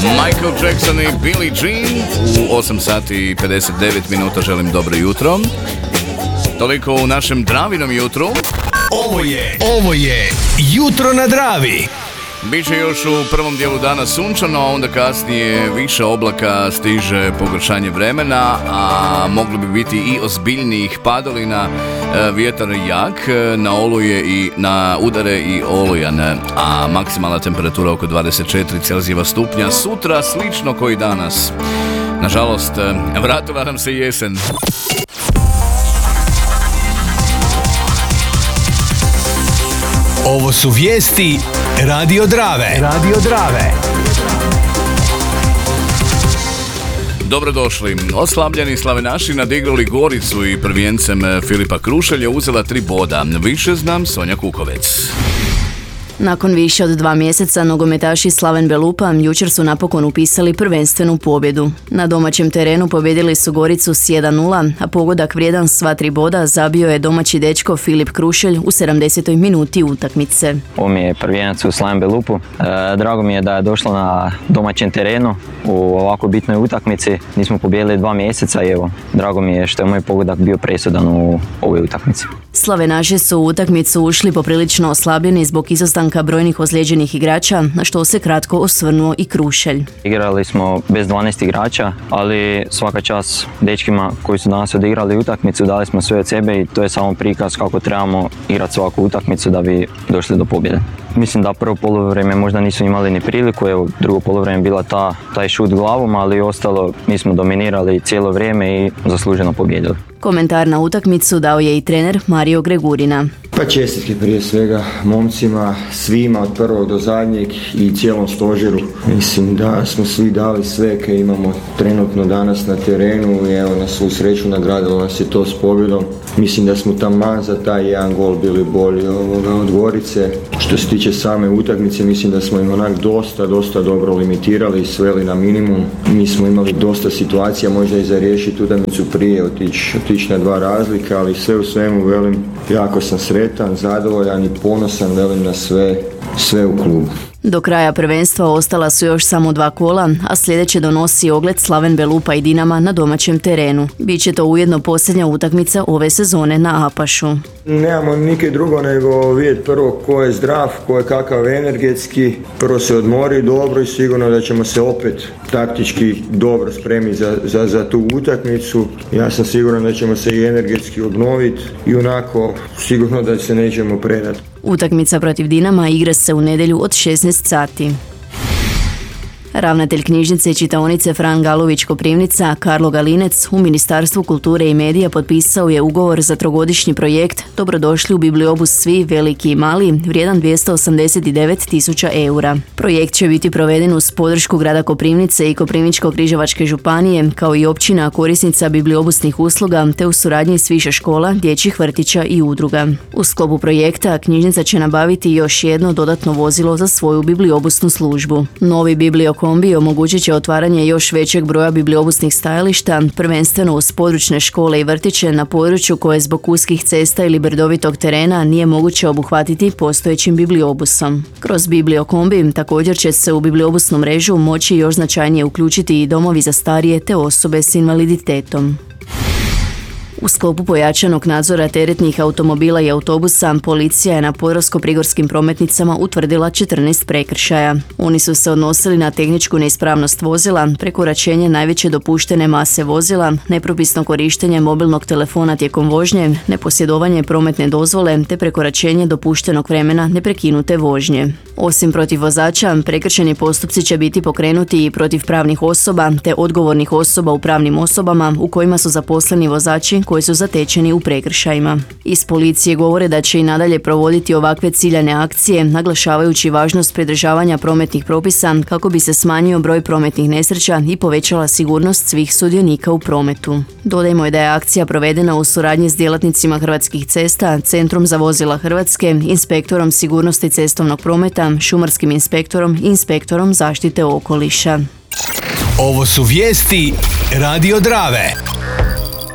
Michael Jackson i Billie Jean u 8 sati i 59 minuta. Želim dobro jutro. Toliko u našem Dravinom jutru. Ovo je Jutro na Dravi. Biće još u prvom dijelu dana sunčano, a onda kasnije više oblaka, stiže pogoršanje vremena, a moglo bi biti i ozbiljnijih padolina, vjetar jak, na oluje i na udare i olujan, a maksimalna temperatura oko 24 Celzijeva stupnja. Sutra slično koji danas. Nažalost, vratila nam se jesen. Ovo su vijesti Radio Drave. Dobrodošli. Oslabljeni slavenaši nadigrali Goricu i prvijencem Filipa Krušelj je uzela 3 boda. Više znam Sonja Kukovec. Nakon više od 2 mjeseca nogometaši Slaven Belupa jučer su napokon upisali prvenstvenu pobjedu. Na domaćem terenu pobjedili su Goricu s 1:0, a pogodak vrijedan sva 3 boda zabio je domaći dečko Filip Krušelj u 70. minuti utakmice. Ovo mi je prvijenac u Slaven Belupu. Drago mi je da je došlo na domaćem terenu u ovako bitnoj utakmici. Nismo pobijedili 2 mjeseca i evo, drago mi je što je moj pogodak bio presudan u ovoj utakmici. Slavenaši su u utakmicu ušli poprilično oslabljeni zbog izostanka brojnih ozlijeđenih igrača, na što se kratko osvrnuo i Krušelj. Igrali smo bez 12 igrača, ali svaka čast dečkima koji su danas odigrali utakmicu, dali smo sve od sebe i to je samo prikaz kako trebamo igrati svaku utakmicu da bi došli do pobjede. Mislim da prvo poluvreme možda nisu imali ni priliku, evo drugo poluvreme bila taj šut glavom, ali ostalo mi smo dominirali cijelo vrijeme i zasluženo pobijedili. Komentar na utakmicu dao je i trener Mario Gregurina. Pa čestitke prije svega momcima, svima od prvog do zadnjeg i cijelom stožeru. Mislim da smo svi dali sve kaj imamo trenutno danas na terenu i evo na svu sreću nagradilo nas je to s pobjedom. Mislim da smo taman za taj jedan gol bili bolji od Gorice. Što se tiče same utakmice, mislim da smo im onak dosta dobro limitirali i sveli na minimum. Mi smo imali dosta situacija, možda i za riješiti utakmicu prije, otići na 2 razlika, ali sve u svemu velim, jako sam sretan, zadovoljan i ponosan velim na sve u klubu. Do kraja prvenstva ostala su još samo 2 kola, a sljedeće donosi ogled Slaven Belupa i Dinama na domaćem terenu. Biće to ujedno posljednja utakmica ove sezone na Apašu. Nemamo nikaj drugo nego vidjeti prvo ko je zdrav, ko je kakav energetski, prvo se odmori dobro i sigurno da ćemo se opet taktički dobro spremiti za tu utakmicu. Ja sam siguran da ćemo se i energetski obnoviti i onako sigurno da se nećemo predati. Utakmica protiv Dinama igra se u nedjelju od 16 sati. Ravnatelj knjižnice i čitaonice Fran Galović Koprivnica, Karlo Galinec, u Ministarstvu kulture i medija potpisao je ugovor za 3-godišnji projekt Dobrodošli u bibliobus svi, veliki i mali, vrijedan 289.000 eura. Projekt će biti proveden uz podršku grada Koprivnice i Koprivničko-križevačke županije, kao i općina korisnica bibliobusnih usluga, te u suradnji s više škola, dječjih vrtića i udruga. U sklopu projekta knjižnica će nabaviti još jedno dodatno vozilo za svoju bibliobusnu službu. Novi bibliokombi omogućit će otvaranje još većeg broja bibliobusnih stajališta, prvenstveno uz područne škole i vrtiće na području koje zbog uskih cesta ili brdovitog terena nije moguće obuhvatiti postojećim bibliobusom. Kroz bibliokombi također će se u bibliobusnu mrežu moći još značajnije uključiti i domovi za starije te osobe s invaliditetom. U sklopu pojačanog nadzora teretnih automobila i autobusa, policija je na podravsko-prigorskim prometnicama utvrdila 14 prekršaja. Oni su se odnosili na tehničku neispravnost vozila, prekoračenje najveće dopuštene mase vozila, nepropisno korištenje mobilnog telefona tijekom vožnje, neposjedovanje prometne dozvole te prekoračenje dopuštenog vremena neprekinute vožnje. Osim protiv vozača, prekršajni postupci će biti pokrenuti i protiv pravnih osoba te odgovornih osoba u pravnim osobama u kojima su zaposleni vozači koji su zatečeni u prekršajima. Iz policije govore da će i nadalje provoditi ovakve ciljane akcije, naglašavajući važnost pridržavanja prometnih propisa kako bi se smanjio broj prometnih nesreća i povećala sigurnost svih sudionika u prometu. Dodajmo je da je akcija provedena u suradnji s djelatnicima Hrvatskih cesta, Centrom za vozila Hrvatske, Inspektorom sigurnosti cestovnog prometa, Šumarskim inspektorom i Inspektorom zaštite okoliša. Ovo su vijesti Radio Drave.